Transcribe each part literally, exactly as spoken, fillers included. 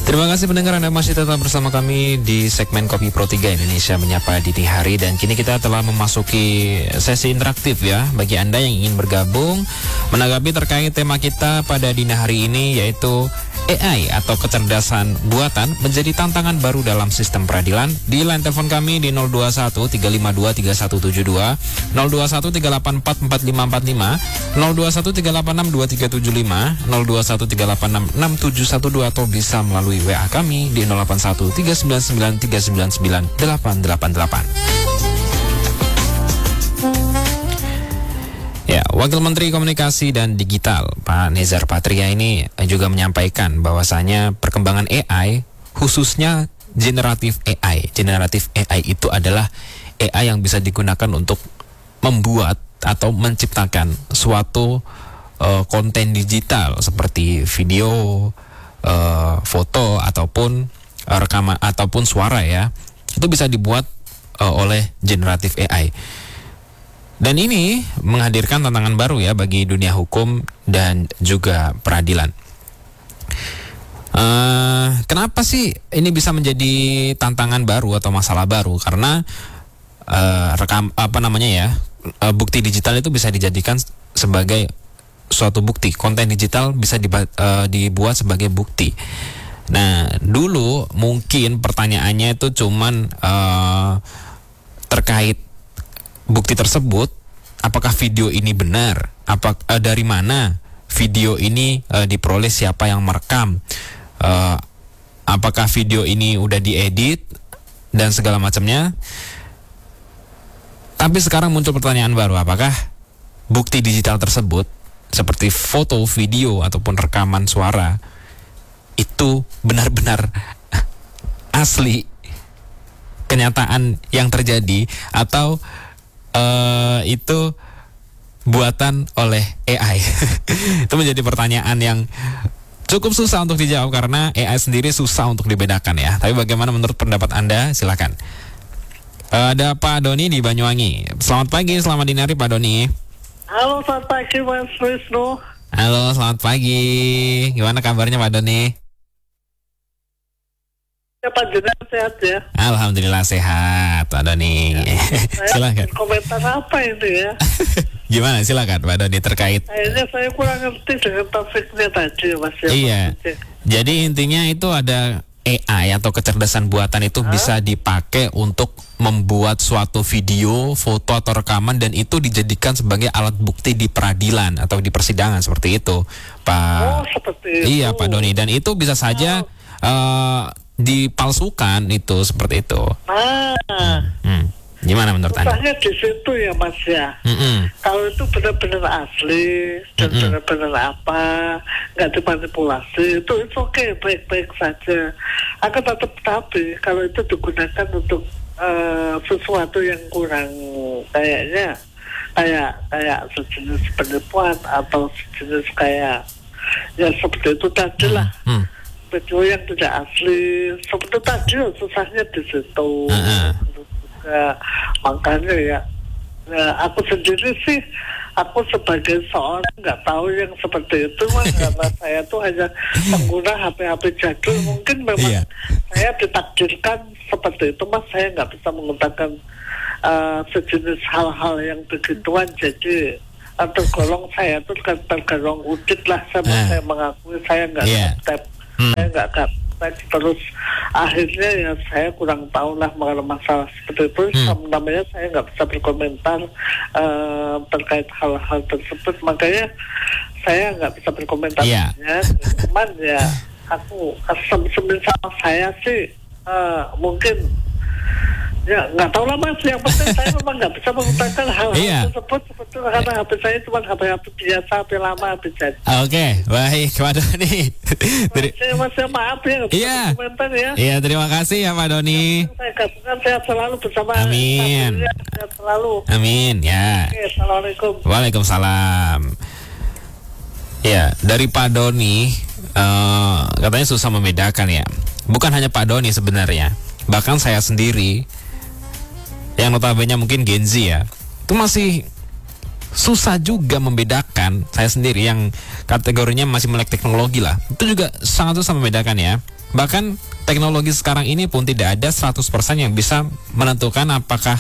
Terima kasih pendengar, Anda masih tetap bersama kami di segmen Kopi Pro tiga Indonesia Menyapa Dini Hari. Dan kini kita telah memasuki sesi interaktif ya, bagi Anda yang ingin bergabung menanggapi terkait tema kita pada dini hari ini, yaitu A I atau kecerdasan buatan menjadi tantangan baru dalam sistem peradilan. Di line telepon kami di nol dua satu tiga lima dua tiga satu tujuh dua, nol dua satu tiga delapan empat empat lima empat lima, nol dua satu tiga delapan enam dua tiga tujuh lima, nol dua satu tiga delapan enam enam tujuh satu dua, atau bisa melalui W A kami di nol delapan satu tiga sembilan sembilan tiga sembilan sembilan delapan delapan delapan. Ya, Wakil Menteri Komunikasi dan Digital Pak Nezar Patria ini juga menyampaikan bahwasanya perkembangan A I, khususnya generatif A I. Generatif A I itu adalah A I yang bisa digunakan untuk membuat atau menciptakan suatu uh, konten digital seperti video, uh, foto ataupun uh, rekaman ataupun suara ya. Itu bisa dibuat uh, oleh generatif A I. Dan ini menghadirkan tantangan baru ya bagi dunia hukum dan juga peradilan. Uh, kenapa sih ini bisa menjadi tantangan baru atau masalah baru? Karena uh, rekam apa namanya ya, uh, bukti digital itu bisa dijadikan sebagai suatu bukti. Konten digital bisa diba, uh, dibuat sebagai bukti. Nah, dulu mungkin pertanyaannya itu cuman uh, terkait bukti tersebut, apakah video ini benar? Apa uh, dari mana video ini uh, diperoleh, siapa yang merekam? Uh, apakah video ini udah diedit dan segala macamnya? Tapi sekarang muncul pertanyaan baru, apakah bukti digital tersebut seperti foto, video ataupun rekaman suara itu benar-benar asli, kenyataan yang terjadi, atau Uh, itu buatan oleh A I? Itu menjadi pertanyaan yang cukup susah untuk dijawab karena A I sendiri susah untuk dibedakan ya. Tapi bagaimana menurut pendapat Anda? Silakan. Uh, ada Pak Doni di Banyuwangi. Selamat pagi, selamat dini hari Pak Doni. Halo, selamat pagi Mas Wisnu. Halo, selamat pagi. Gimana kabarnya Pak Doni? Ya, Pak Jenderal sehat ya? Alhamdulillah sehat Pak Doni. Ya, silakan. Komentar apa ini ya? Gimana, silakan Pak Doni terkait. Kayaknya saya kurang ngerti dengan topiknya tadi Mas ya. Iya. Jadi intinya itu ada A I atau kecerdasan buatan itu Hah? bisa dipakai untuk membuat suatu video, foto atau rekaman, dan itu dijadikan sebagai alat bukti di peradilan atau di persidangan seperti itu, Pak. Oh, seperti itu. Iya, Pak Doni, dan itu bisa saja oh. uh, dipalsukan itu seperti itu. Ah. Hmm. Gimana menurut Anda? Susahnya di situ ya Mas ya. Mm-mm. Kalau itu benar-benar asli dan Mm-mm. benar-benar apa, nggak dimanipulasi, itu itu oke, okay, baik-baik saja. Akan tetap tapi kalau itu digunakan untuk uh, sesuatu yang kurang, kayaknya kayak kayak sejenis penipuan atau sejenis kayak ya seperti itu tadi lah. Mm. Video yang tidak asli seperti tadi, susahnya di situ. Uh-huh. Juga makanya ya, ya aku sendiri sih, aku sebagai seorang nggak tahu yang seperti itu mas, karena saya tuh hanya pengguna H P H P jadul, mungkin memang yeah. saya ditakdirkan seperti itu mas, saya nggak bisa menggunakan uh, sejenis hal-hal yang begituan, jadi tergolong saya tuh kan tergolong udit lah, saya, uh. saya mengakui saya nggak yeah. step. Hmm. Saya nggak kapten, terus akhirnya ya saya kurang tahu lah mengenai masalah seperti itu. Hmm. Namanya saya nggak bisa berkomentar uh, terkait hal-hal tersebut, makanya saya nggak bisa berkomentar. Yeah. Cuman ya aku semisal saya sih uh, mungkin ya nggak tahu lah mas, yang penting saya memang nggak bisa mengutarakan hal-hal yeah. tersebut seperti karena H P saya cuma H P H P biasa, H P lama, H P jadi. Oke, okay, baik, Pak Doni. Mas, mas ya maaf ya, nggak yeah. bisa komentar ya. Iya, yeah, terima kasih ya Pak Doni. Saya katakan sehat selalu bersama. Amin. Sehat selalu. Amin, ya. Oke, assalamualaikum. Waalaikumsalam. Ya, dari Pak Doni uh, katanya susah membedakan ya. Bukan hanya Pak Doni sebenarnya, bahkan saya sendiri yang notabene mungkin Gen Z ya, itu masih susah juga membedakan. Saya sendiri yang kategorinya masih melek teknologi lah, itu juga sangat susah membedakan ya. Bahkan teknologi sekarang ini pun tidak ada seratus persen yang bisa menentukan apakah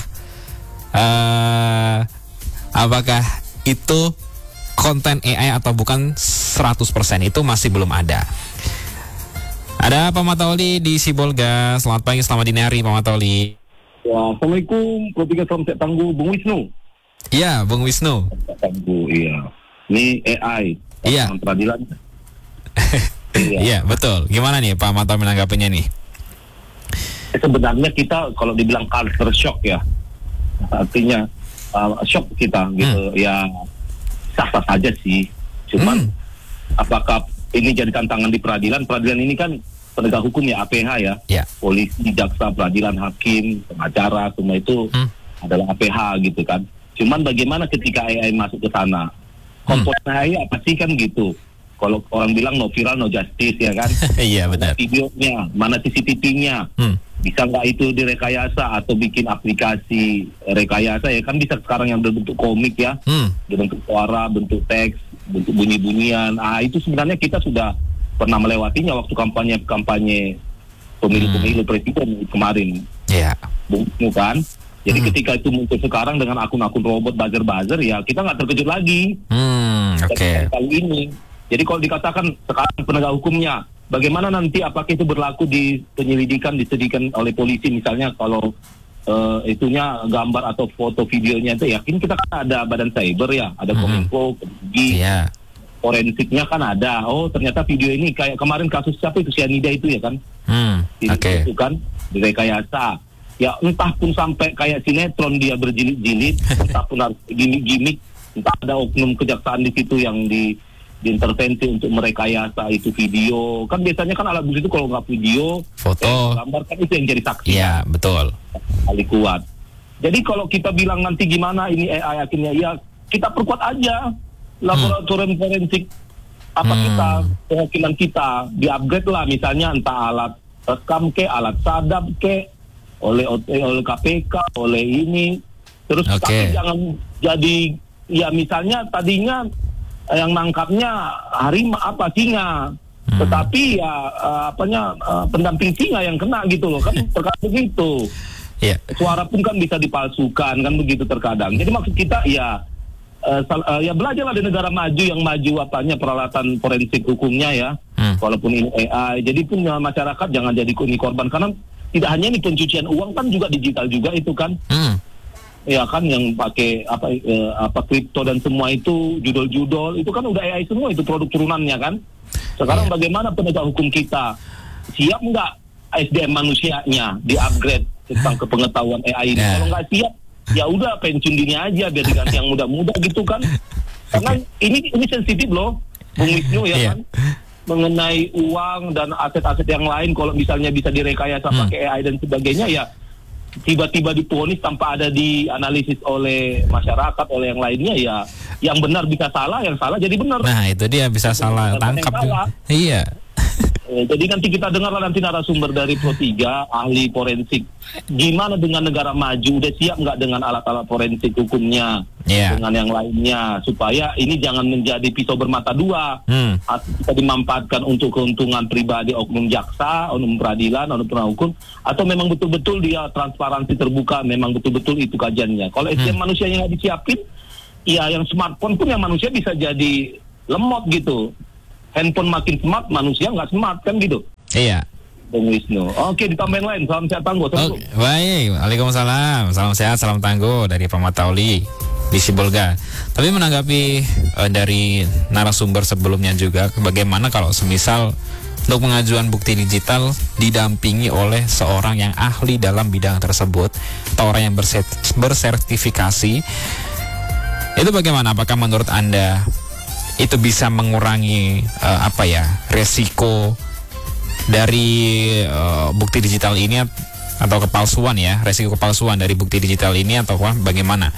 uh, apakah itu konten A I atau bukan seratus persen. Itu masih belum ada. Ada Pak Matauli di Sibolga. Selamat pagi, selamat dini hari Pak Matauli. Ya, Assalamualaikum, Ketiga Salam Sehat Tangguh, Bung Wisnu. Iya, Bung Wisnu. Tangguh, iya. Ini A I. Iya. Peradilan. Iya. Iya, betul. Gimana nih Pak Matauli menanggapinya nih? Sebenarnya kita kalau dibilang culture shock ya, artinya uh, shock kita gitu. Hmm. Ya, sah-sah saja sih. Cuman hmm. apakah ini jadi tantangan di peradilan? Peradilan ini kan penegak hukum ya, A P H ya, yeah. polisi, jaksa, peradilan, hakim, pengacara, semua itu hmm. adalah A P H gitu kan. Cuman bagaimana ketika A I masuk ke sana? Komponen hmm. A I apa sih kan gitu? Kalau orang bilang no viral no justice ya kan? Iya benar. Videonya, mana C C T V-nya? Hmm. Bisa nggak itu direkayasa atau bikin aplikasi rekayasa ya kan? Bisa sekarang yang berbentuk komik ya, hmm. berbentuk suara, bentuk teks, bentuk bunyi-bunyian. Ah itu sebenarnya kita sudah pernah melewatinya waktu kampanye-kampanye pemilu-pemilu presiden kemarin. Iya. Yeah. Bukan? Jadi hmm. ketika itu muncul sekarang dengan akun-akun robot buzzer-buzzer ya kita nggak terkejut lagi. Hmm, oke. Okay. Kali ini. Jadi kalau dikatakan sekarang penegak hukumnya, bagaimana nanti apakah itu berlaku di penyelidikan disediakan oleh polisi misalnya kalau uh, itunya gambar atau foto videonya itu yakin kita kan ada badan cyber ya, ada hmm. Kominfo, Pergi. Iya. Yeah. Forensiknya kan ada. Oh ternyata video ini kayak kemarin kasus siapa itu cyanida itu ya kan? Hmm, Oke. Okay. Itu kan direkayasa. Ya entah pun sampai kayak sinetron dia berjilid-jilid, entah pun harus gimmick-gimmick, entah ada oknum kejaksaan di situ yang di, diintervensi untuk merekayasa itu video. Kan biasanya kan alat bukti itu kalau nggak video, foto, eh, gambar kan itu yang jadi saksi. Iya betul. Kali kuat. Jadi kalau kita bilang nanti gimana ini A I akhirnya ya kita perkuat aja. Laboratorium hmm. forensik apa hmm. kita kehakiman kita di-upgrade lah misalnya entah alat rekam ke, alat sadap ke oleh oleh K P K, oleh ini terus okay. Tapi jangan jadi ya misalnya tadinya yang nangkapnya harimau apa singa hmm. tetapi ya uh, apanya uh, pendamping singa yang kena gitu loh kan terkadang begitu. Yeah. Suara pun kan bisa dipalsukan kan begitu terkadang. Jadi maksud kita ya Uh, uh, ya belajarlah di negara maju yang maju apanya peralatan forensik hukumnya ya hmm. walaupun ini A I jadi pun ya, masyarakat jangan jadi ini korban karena tidak hanya ini pencucian uang kan juga digital juga itu kan hmm. ya kan yang pakai apa uh, apa kripto dan semua itu judol-judol itu kan udah A I semua itu produk turunannya kan sekarang yeah. Bagaimana penegak hukum kita siap nggak S D M manusianya di-upgrade tentang kepengetahuan A I ini yeah. Kalau nggak siap ya udah pensiun dini aja biar diganti yang muda-muda gitu kan karena okay. ini ini sensitif loh Bung Wisnu ya yeah. kan mengenai uang dan aset-aset yang lain kalau misalnya bisa direkayasa hmm. pakai A I dan sebagainya ya tiba-tiba diponis tanpa ada dianalisis oleh masyarakat oleh yang lainnya ya yang benar bisa salah yang salah jadi benar nah itu dia bisa jadi salah tangkap salah. Iya eh, jadi nanti kita dengarlah nanti narasumber dari Pro tiga ahli forensik gimana dengan negara maju udah siap nggak dengan alat-alat forensik hukumnya yeah. Dengan yang lainnya supaya ini jangan menjadi pisau bermata dua hmm. atau kita dimanfaatkan untuk keuntungan pribadi oknum jaksa, oknum peradilan, oknum penegak hukum atau memang betul-betul dia transparansi terbuka memang betul-betul itu kajiannya. Kalau S D M hmm. manusianya nggak disiapin ya yang smartphone pun yang manusia bisa jadi lemot gitu handphone makin smart manusia nggak smart kan gitu iya Bung Wisnu. Oke, ditambahin lain. Salam sehat tangguh. Oke, baik. Waalaikumsalam. Salam sehat, salam tangguh dari Pak Matauli di Sibolga. Tapi menanggapi uh, dari narasumber sebelumnya juga, bagaimana kalau semisal untuk pengajuan bukti digital didampingi oleh seorang yang ahli dalam bidang tersebut atau orang yang berset- bersertifikasi, itu bagaimana? Apakah menurut Anda itu bisa mengurangi uh, apa ya resiko dari uh, bukti digital ini atau kepalsuan ya, resiko kepalsuan dari bukti digital ini atau wah, bagaimana?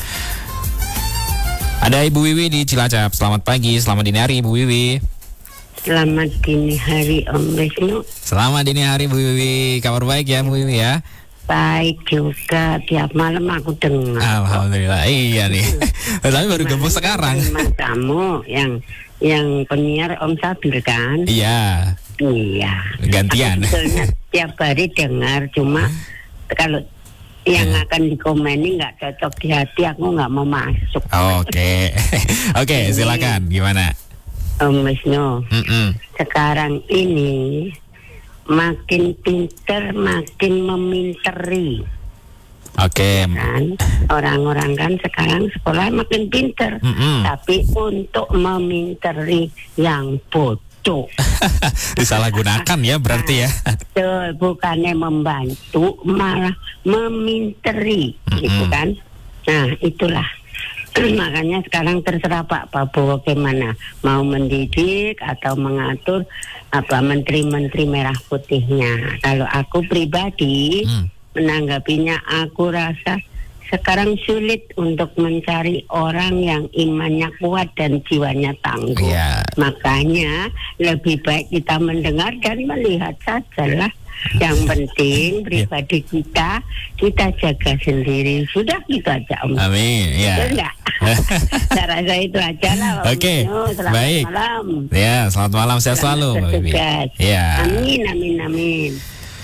Ada Ibu Wiwi di Cilacap. Selamat pagi, selamat dini hari Ibu Wiwi. Selamat dini hari Om Wisnu. Selamat dini hari Bu Wiwi. Kabar baik ya Bu Wiwi ya? Baik juga, tiap malam aku dengar. Alhamdulillah, iya nih. Tapi baru gabung sekarang. Teman kamu yang yang penyiar Om Sabir kan? Iya. Iya. Gantian. Aku sebetulnya tiap hari dengar, cuma kalau yang akan dikomeni nggak cocok di hati, aku nggak mau masuk. Oke, oke, silakan. Gimana? Om Wisnu, Mm-mm. sekarang ini makin pinter, makin meminteri. Oke. Kan orang-orang kan sekarang sekolah makin pinter, Mm-mm. tapi untuk meminteri yang bodoh. Disalahgunakan ya berarti ya. Betul, bukannya membantu malah meminteri, Mm-mm. gitu kan? Nah itulah makanya sekarang terserah Pak Prabowo gimana, mau mendidik atau mengatur apa menteri-menteri merah putihnya. Kalau aku pribadi Hmm. menanggapinya, aku rasa sekarang sulit untuk mencari orang yang imannya kuat dan jiwanya tangguh. Iya. Makanya lebih baik kita mendengar dan melihat sajalah. Yang penting pribadi kita, kita jaga sendiri. Sudah gitu aja Om. Amin. Ya. Betul enggak? Saya rasa itu aja lah Om. Oke, Wisnu. Selamat baik. malam. Ya, selamat malam, sehat selalu, Mbak Bibi. Bertugas. Ya. Amin, amin, amin.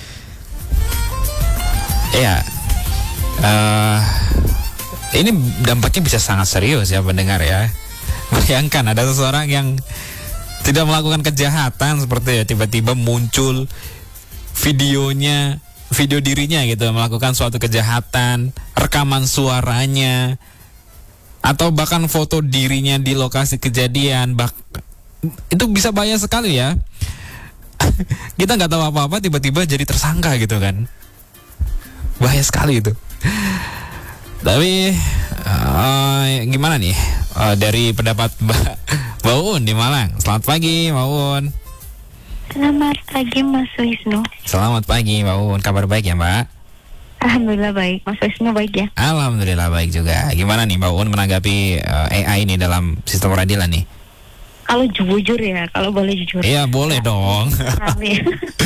Iya. Eh, ini dampaknya bisa sangat serius ya pendengar ya. Bayangkan ada seseorang yang tidak melakukan kejahatan seperti ya, tiba-tiba muncul videonya, video dirinya gitu melakukan suatu kejahatan, rekaman suaranya, atau bahkan foto dirinya di lokasi kejadian. Bak itu bisa bahaya sekali ya. Kita nggak tahu apa-apa tiba-tiba jadi tersangka gitu kan. Bahaya sekali itu. Tapi uh, gimana nih uh, dari pendapat Mbak Mbak Uun di Malang? Selamat pagi Mbak Uun. Selamat pagi Mas Wisnu. Selamat pagi Mbak Uun. Kabar baik ya Mbak? Alhamdulillah baik. Mas Wisnu baik ya? Alhamdulillah baik juga. Gimana nih Mbak Uun menanggapi uh, A I ini dalam sistem peradilan nih? Kalau jujur ya, kalau boleh jujur. Iya boleh dong. Sekali.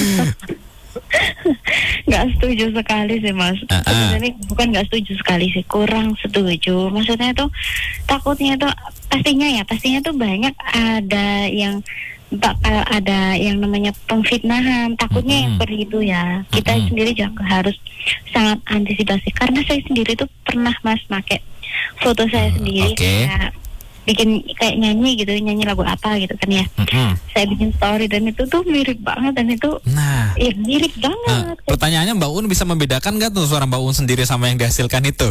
Nggak setuju sekali sih Mas. Uh-uh. Sebenarnya bukan nggak setuju sekali sih, kurang setuju. Maksudnya tuh takutnya tuh pastinya ya, pastinya tuh banyak ada yang bakal ada yang namanya pemfitnahan. Takutnya Mm-hmm. yang seperti itu ya. Kita Mm-hmm. sendiri juga harus sangat antisipasi. Karena saya sendiri tuh pernah Mas pakai foto saya sendiri. Oke. Kayak bikin kayak nyanyi gitu, nyanyi lagu apa gitu kan ya. Mm-hmm. Saya bikin story dan itu tuh mirip banget dan itu Nah, ya mirip nah, banget. pertanyaannya Mbak Uun bisa membedakan nggak tuh suara Mbak Uun sendiri sama yang dihasilkan itu?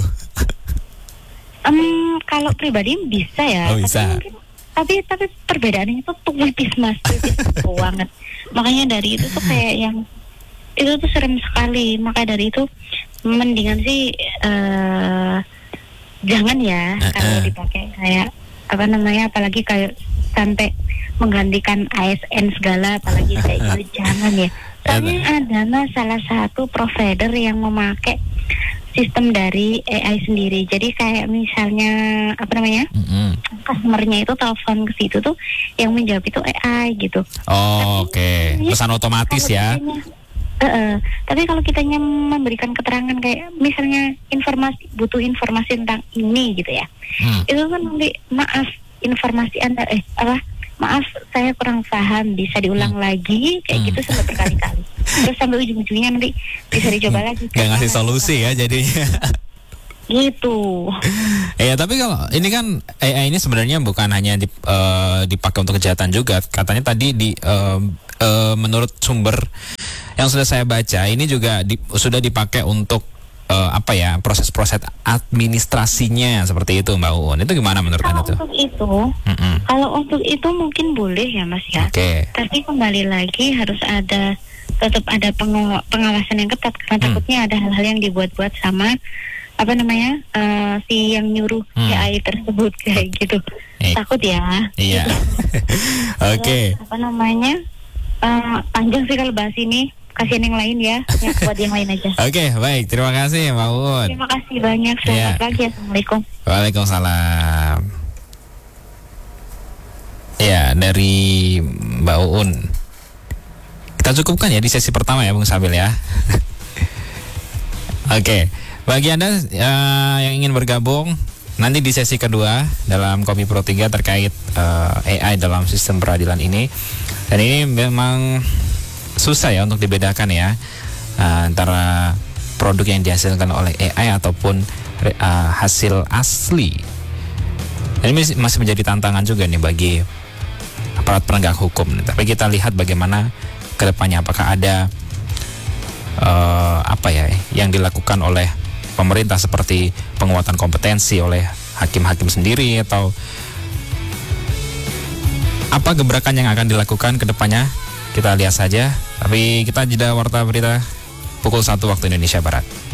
Um, kalau pribadi bisa ya. Oh, bisa. Tapi, mungkin, tapi tapi perbedaannya itu tipis Mas, tipis banget. Makanya dari itu tuh kayak yang itu tuh serem sekali. Makanya dari itu mendingan sih uh, jangan ya Uh-uh. kalau dipakai kayak apa namanya, apalagi kayak sampai menggantikan A S N segala, apalagi kayak gitu jangan ya. Soalnya ada Mas salah satu provider yang memakai sistem dari A I sendiri. Jadi kayak misalnya apa namanya, Mm-hmm. customernya itu telepon ke situ tuh yang menjawab itu A I gitu. Oh, oke, okay. Pesan otomatis Kalau ya. kitanya, uh, uh, tapi kalau kitanya memberikan keterangan kayak misalnya informasi, butuh informasi tentang ini gitu ya, Hmm. itu kan nanti maaf informasi anda eh apa maaf saya kurang paham, bisa diulang Hmm. lagi kayak Hmm. gitu sampai berkali-kali, terus sampai ujung-ujungnya nanti bisa dicoba lagi. Gak ngasih solusi ya jadinya. Gitu. Ya tapi kalau ini kan A I ini sebenarnya bukan hanya dip, eh, dipakai untuk kejahatan juga. Katanya tadi di eh, eh, menurut sumber yang sudah saya baca ini juga di, sudah dipakai untuk eh, apa ya, proses-proses administrasinya seperti itu Mbak Uun. Itu gimana menurut Kalau Anda tuh? untuk itu, Mm-mm. kalau untuk itu mungkin boleh ya Mas ya. Oke. Tapi kembali lagi harus ada tetap ada pengaw- pengawasan yang ketat karena Hmm. takutnya ada hal-hal yang dibuat-buat sama apa namanya eh, si yang nyuruh Hmm. A I tersebut kayak gitu. Eh. Takut ya. Iya. Oke. Terus, apa namanya eh, panjang sih kalau bahas ini. Kasihan yang lain ya, yang buat yang lain aja. Oke, baik. Terima kasih Mbak Uun. Terima kasih banyak. Selamat Iya. pagi. Assalamualaikum. Waalaikumsalam. Ya, dari Mbak Uun. Kita cukupkan ya di sesi pertama ya Bung Sabil ya. Oke, bagi Anda uh, yang ingin bergabung nanti di sesi kedua dalam Kopi Pro tiga terkait uh, A I dalam sistem peradilan ini. Dan ini memang susah ya untuk dibedakan ya uh, antara produk yang dihasilkan oleh A I ataupun uh, hasil asli. Ini masih menjadi tantangan juga nih bagi aparat penegak hukum. Tapi kita lihat bagaimana kedepannya, apakah ada uh, apa ya yang dilakukan oleh pemerintah seperti penguatan kompetensi oleh hakim-hakim sendiri, atau apa gebrakan yang akan dilakukan kedepannya. Kita lihat saja. Tapi kita jeda warta berita pukul satu waktu Indonesia Barat.